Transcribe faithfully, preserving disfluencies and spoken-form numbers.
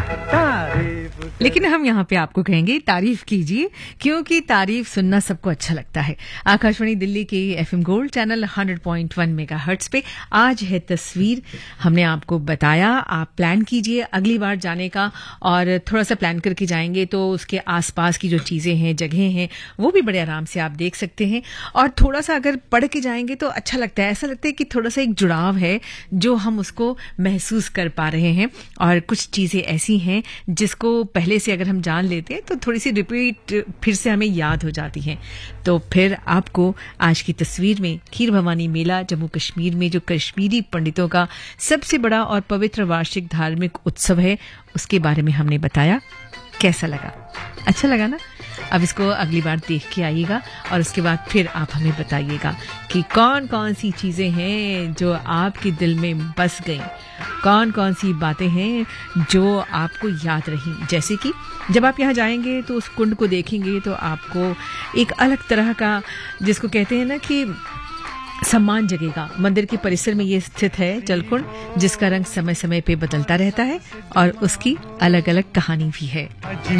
लेकिन हम यहाँ पे आपको कहेंगे तारीफ कीजिए, क्योंकि तारीफ सुनना सबको अच्छा लगता है। आकाशवाणी दिल्ली के FM gold channel hundred point one megahertz पे आज है तस्वीर। हमने आपको बताया, आप प्लान कीजिए अगली बार जाने का, और थोड़ा सा प्लान करके जाएंगे तो उसके आसपास की जो चीजें हैं, जगह हैं, वो भी बड़े आराम से आप देख सकते हैं। और थोड़ा सा अगर पढ़ के जाएंगे तो अच्छा लगता है, ऐसा लगता है कि थोड़ा सा एक जुड़ाव है जो हम उसको महसूस कर पा रहे हैं। और कुछ चीजें ऐसी हैं जिसको पहले से अगर हम जान लेते हैं तो थोड़ी सी रिपीट फिर से हमें याद हो जाती हैं। तो फिर आपको आज की तस्वीर में खीर भवानी मेला जम्मू कश्मीर में जो कश्मीरी पंडितों का सबसे बड़ा और पवित्र वार्षिक धार्मिक उत्सव है, उसके बारे में हमने बताया। कैसा लगा? अच्छा लगा ना? अब इसको अगली बार देख के आइएगा और उसके बाद फिर आप हमें बताइएगा कि कौन कौन सी चीजें हैं जो आपके दिल में बस गई, कौन कौन सी बातें हैं जो आपको याद रही। जैसे कि जब आप यहाँ जाएंगे तो उस कुंड को देखेंगे तो आपको एक अलग तरह का, जिसको कहते हैं ना कि सम्मान जगेगा। मंदिर के परिसर में ये स्थित है जलकुंड, जिसका रंग समय समय पे बदलता रहता है और उसकी अलग अलग कहानी भी है।